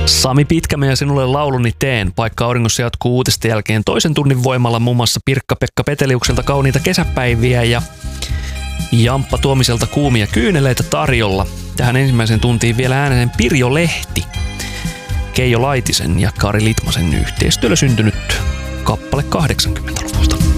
Sami Pitkämä ja sinulle lauluni teen. Paikka auringossa jatkuu uutisten jälkeen toisen tunnin voimalla muun muassa Pirkka-Pekka Peteliukselta kauniita kesäpäiviä ja Jamppa Tuomiselta kuumia kyyneleitä tarjolla. Tähän ensimmäiseen tuntiin vielä äänenen Pirjo Lehti, Keijo Laitisen ja Kari Litmasen yhteistyöllä syntynyt kappale 80-luvulta.